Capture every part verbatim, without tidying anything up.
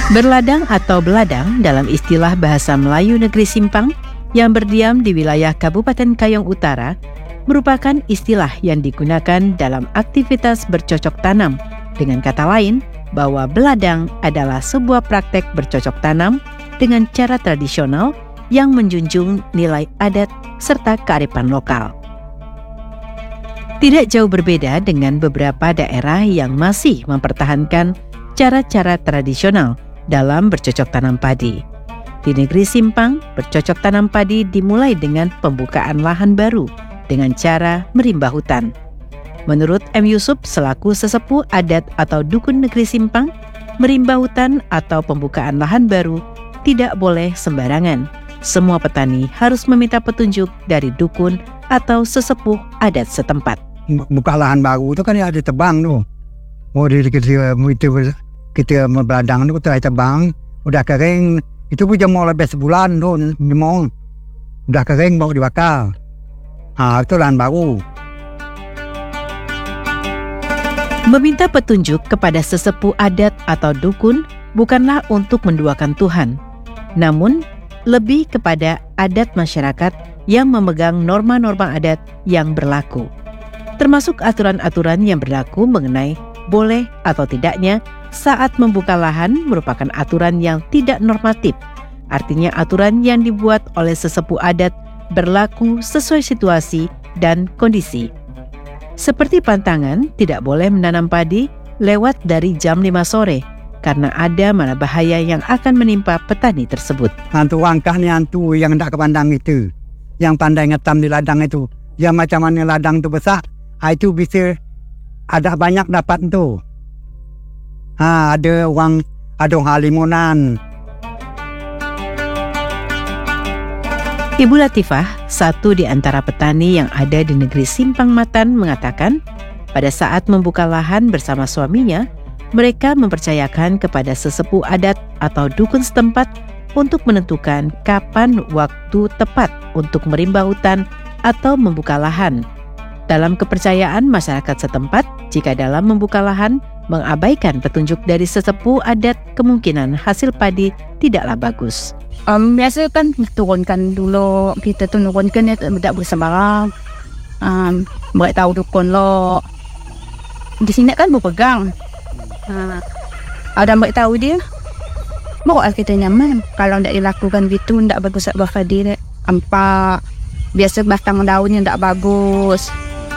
Berladang atau beladang dalam istilah bahasa Melayu negeri Simpang yang berdiam di wilayah Kabupaten Kayong Utara merupakan istilah yang digunakan dalam aktivitas bercocok tanam. Dengan kata lain, bahwa beladang adalah sebuah praktek bercocok tanam dengan cara tradisional yang menjunjung nilai adat serta kearifan lokal. Tidak jauh berbeda dengan beberapa daerah yang masih mempertahankan cara-cara tradisional dalam bercocok tanam padi. Di negeri Simpang, bercocok tanam padi dimulai dengan pembukaan lahan baru dengan cara merimbah hutan. Menurut M. Yusuf selaku sesepuh adat atau dukun negeri Simpang, merimbah hutan atau pembukaan lahan baru tidak boleh sembarangan. Semua petani harus meminta petunjuk dari dukun atau sesepuh adat setempat. Buka lahan baru itu kan ada tebang tuh. Oh, di kita itu kita beladang itu kita tebang, udah kering, itu pun jam mau lebih sebulan tuh, jemong. Udah kering baru dibakar. Ah, itu lahan baru. Meminta petunjuk kepada sesepuh adat atau dukun bukanlah untuk menduakan Tuhan, namun lebih kepada adat masyarakat yang memegang norma-norma adat yang berlaku, termasuk aturan-aturan yang berlaku mengenai boleh atau tidaknya saat membuka lahan merupakan aturan yang tidak normatif. Artinya aturan yang dibuat oleh sesepuh adat berlaku sesuai situasi dan kondisi. Seperti pantangan, tidak boleh menanam padi lewat dari jam lima sore karena ada mana bahaya yang akan menimpa petani tersebut. Hantu langkah ni hantu yang tak kepandang itu, yang pandai ngetam di ladang itu, yang macam mana ladang itu besar, itu bisa ada banyak dapat tu. Ha, ada orang, ada halimunan. Ibu Latifah, satu di antara petani yang ada di negeri Simpang Matan, mengatakan pada saat membuka lahan bersama suaminya, mereka mempercayakan kepada sesepuh adat atau dukun setempat untuk menentukan kapan waktu tepat untuk merimbah hutan atau membuka lahan. Dalam kepercayaan masyarakat setempat, jika dalam membuka lahan mengabaikan petunjuk dari sesepuh adat, kemungkinan hasil padi tidaklah bagus. Um, biasa kan turunkan dulu, kita turunkan ya tidak bersembarang. Um, beritahu dukun lo. Di sini kan berpegang. Uh, ada beritahu dia. Baru kita nyaman. Kalau tidak dilakukan gitu, tidak bagus buat padi. Empat. Biasa batang daunnya tidak bagus.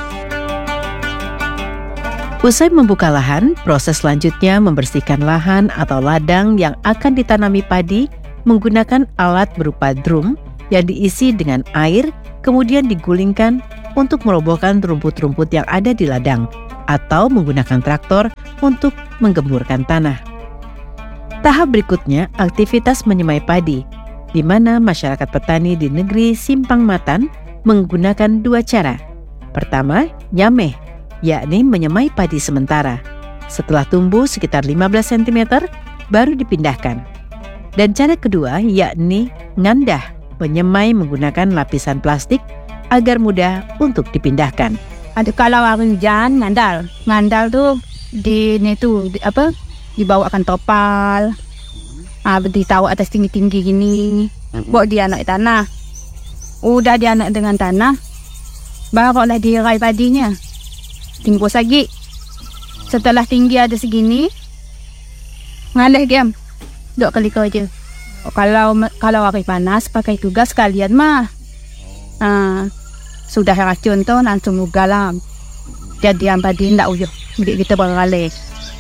Usai membuka lahan, proses selanjutnya membersihkan lahan atau ladang yang akan ditanami padi menggunakan alat berupa drum yang diisi dengan air, kemudian digulingkan untuk merobohkan rumput-rumput yang ada di ladang, atau menggunakan traktor untuk menggemburkan tanah. Tahap berikutnya, aktivitas menyemai padi, di mana masyarakat petani di negeri Simpang Matan menggunakan dua cara. Pertama, nyameh, yakni menyemai padi sementara. Setelah tumbuh sekitar lima belas sentimeter, baru dipindahkan. Dan cara kedua yakni ngandah, menyemai menggunakan lapisan plastik agar mudah untuk dipindahkan. Ada kalau hari hujan ngandal, ngandal tuh di ni tu di, apa dibawakan topal, ah ditaruh atas tinggi-tinggi gini, bawa dia anak tanah. Udah dia anak dengan tanah, barulah dirai padinya. Tinggus lagi. Setelah tinggi ada segini, ngalih diam. Dua kali kerja. Oh, kalau kalau hari panas pakai tugas kalian mah. Ah, sudah racun tu langsung ugalam. Jadi yang padi ndak uyuh. Jadi kita beralih.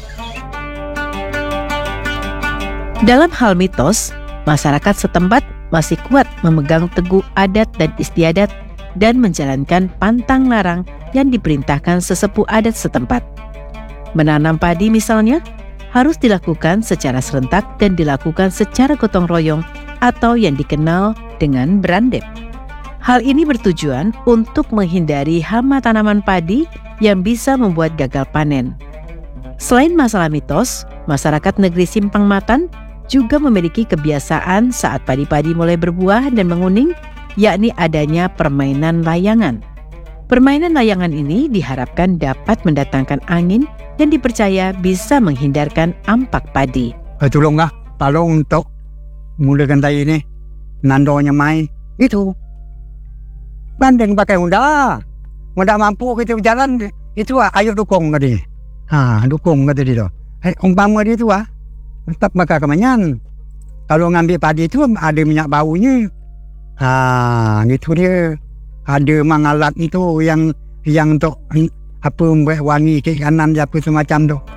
Dalam hal mitos, masyarakat setempat masih kuat memegang teguh adat dan istiadat dan menjalankan pantang larang yang diperintahkan sesepuh adat setempat. Menanam padi misalnya, harus dilakukan secara serentak dan dilakukan secara gotong royong atau yang dikenal dengan berandep. Hal ini bertujuan untuk menghindari hama tanaman padi yang bisa membuat gagal panen. Selain masalah mitos, masyarakat negeri Simpang Matan juga memiliki kebiasaan saat padi-padi mulai berbuah dan menguning, yakni adanya permainan layangan. Permainan layangan ini diharapkan dapat mendatangkan angin dan dipercaya bisa menghindarkan ampak padi. Eh, tolonglah, Kalau untuk mulakan tadi ini, nandonya main, itu. Banding pakai Honda. Honda mampu kita berjalan, itu ah, ayo dukung tadi. Ha, dukung kata dia tu. Eh, umpama dia tu ah, tetap makan kemenyan. Kalau ngambil padi tu ada minyak baunya. Ha, gitu dia. Ada mangalat itu yang yang untuk apa membuat wangi ke kanan apa semacam tu.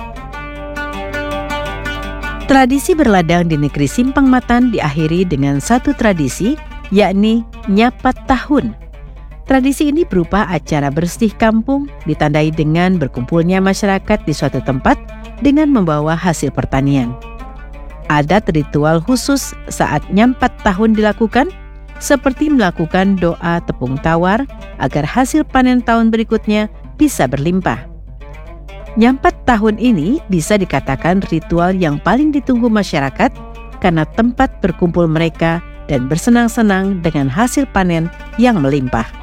Tradisi berladang di negeri Simpang Matan diakhiri dengan satu tradisi, yakni nyapat tahun. Tradisi ini berupa acara bersih kampung ditandai dengan berkumpulnya masyarakat di suatu tempat dengan membawa hasil pertanian. Adat ritual khusus saat nyampat tahun dilakukan, seperti melakukan doa tepung tawar agar hasil panen tahun berikutnya bisa berlimpah. Nyampat tahun ini bisa dikatakan ritual yang paling ditunggu masyarakat karena tempat berkumpul mereka dan bersenang-senang dengan hasil panen yang melimpah.